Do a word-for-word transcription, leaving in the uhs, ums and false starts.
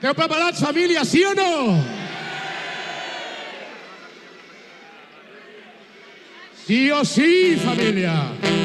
Esteu preparats, família, sí o no? Sí o sí, família?